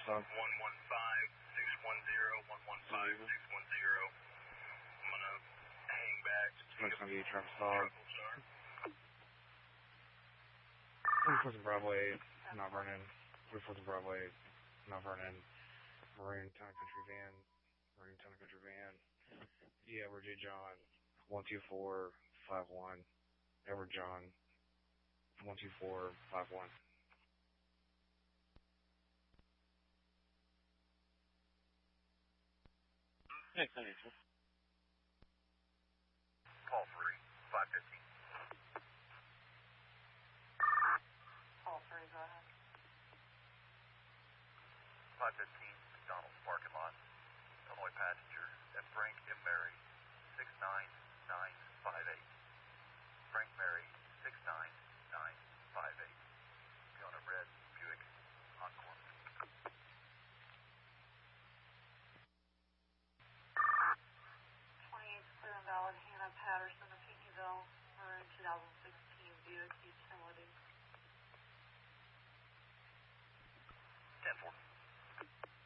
Dog. 115-610, 115-610. I'm going to hang back. It's going to be Travis Dog. 44th Broadway, Mount Vernon. 44th Broadway, Mount Vernon. Maroon Town Country Van. Yeah, we're J. John. 12451. Edward John. 12451. Next answer. Call 3, 515. Call 3, go ahead. 515, McDonald's parking lot. Illinois passenger at Frank and Mary, 69958. Frank Mary, 69958. Be on a red Buick Encore. 28 clear and valid, Hannah Patterson of Pinckneyville, Maroon 2015.